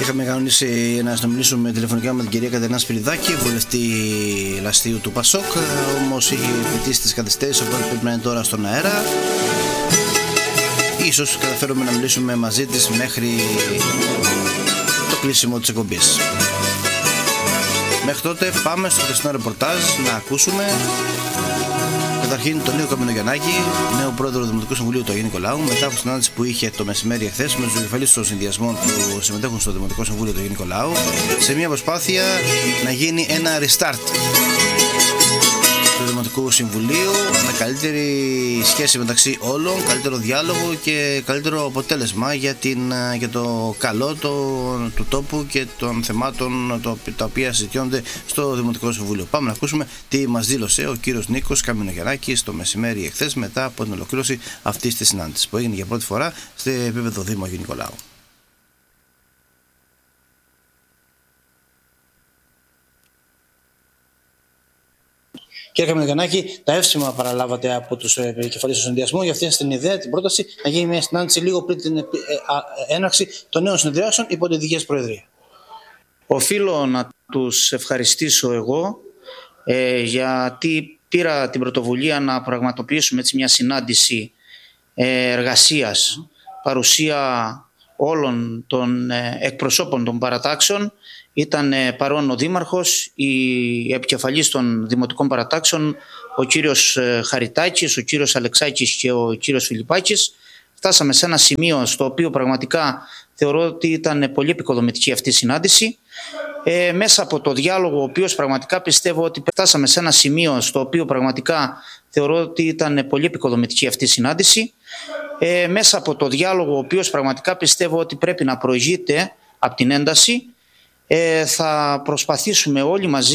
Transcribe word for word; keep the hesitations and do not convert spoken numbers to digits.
είχαμε κανονίσει να συνομιλήσουμε τηλεφωνικά με την κυρία Κατερίνα Σπυριδάκη, βουλευτή Λαστείου του Πασόκ, όμως είχε επιτύχει τις καθυστέρησεις, οπότε πρέπει να είναι τώρα στον αέρα. Ίσως καταφέρουμε να μιλήσουμε μαζί της μέχρι το κλείσιμο της εκπομπής. Μέχρι τότε πάμε στο χθεσινό ρεπορτάζ να ακούσουμε καταρχήν τον Νίκο Καμινογιαννάκη, νέο πρόεδρο του Δημοτικού Συμβουλίου του Αγίου Νικολάου, μετά από συνάντηση που είχε το μεσημέρι εχθές με τους επικεφαλείς των συνδυασμών που συμμετέχουν στο Δημοτικό Συμβούλιο του Αγίου Νικολάου, σε μια προσπάθεια να γίνει ένα restart του Δημοτικού Συμβουλίου με καλύτερη σχέση μεταξύ όλων, καλύτερο διάλογο και καλύτερο αποτέλεσμα για, την, για το καλό το, του τόπου και των θεμάτων το, τα οποία συζητιώνται στο Δημοτικό Συμβούλιο. Πάμε να ακούσουμε τι μας δήλωσε ο κύριος Νίκος Καμινογιαννάκης το μεσημέρι εχθές μετά από την ολοκλήρωση αυτής της συνάντησης που έγινε για πρώτη φορά στο επίπεδο Δήμου Αγίου Νικολάου. Κύριε Καμινογιαννάκη, τα εύσημα παραλάβατε από τους επικεφαλείς του συνδυασμού για αυτήν την ιδέα, την πρόταση να γίνει μια συνάντηση λίγο πριν την έναρξη των νέων συνεδριάσεων υπό τη δική σας προεδρία. Οφείλω να τους ευχαριστήσω εγώ ε, γιατί πήρα την πρωτοβουλία να πραγματοποιήσουμε έτσι μια συνάντηση ε, εργασίας, παρουσία όλων των ε, εκπροσώπων των παρατάξεων. Ήταν παρόν ο Δήμαρχος, η επικεφαλής των Δημοτικών Παρατάξεων, ο κύριος Χαριτάκης, ο κύριος Αλεξάκης και ο κύριος Φιλιππάκης. Φτάσαμε σε ένα σημείο στο οποίο πραγματικά θεωρώ ότι ήταν πολύ επικοδομητική αυτή η συνάντηση. Ε, μέσα από το διάλογο, ο οποίος πραγματικά πιστεύω ότι φτάσαμε σε ένα σημείο στο οποίο πραγματικά θεωρώ ότι ήταν πολύ επικοδομητική αυτή η συνάντηση. Ε, μέσα από το διάλογο, ο οποίος πραγματικά πιστεύω ότι πρέπει να προηγείται από την ένταση, Ε, θα προσπαθήσουμε όλοι μαζί